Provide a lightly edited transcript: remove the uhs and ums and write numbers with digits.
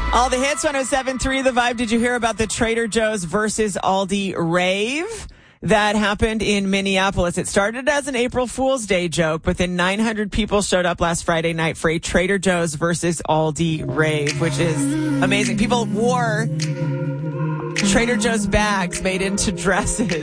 All the hits, 107.3 The Vibe. Did you hear about the Trader Joe's versus Aldi rave that happened in Minneapolis? It started as an April Fool's Day joke, but then 900 people showed up last Friday night for a Trader Joe's versus Aldi rave, which is amazing. People wore Trader Joe's bags made into dresses.